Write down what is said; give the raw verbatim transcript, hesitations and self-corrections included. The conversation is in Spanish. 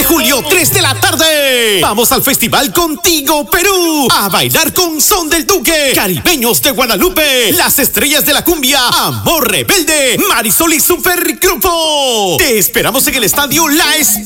de julio, tres de la tarde. Vamos al festival Contigo Perú a bailar con Son del Duque, Caribeños de Guadalupe, las estrellas de la cumbia, Amor Rebelde, Marisol y Supergrupo. Te esperamos en el estadio La Esperanza.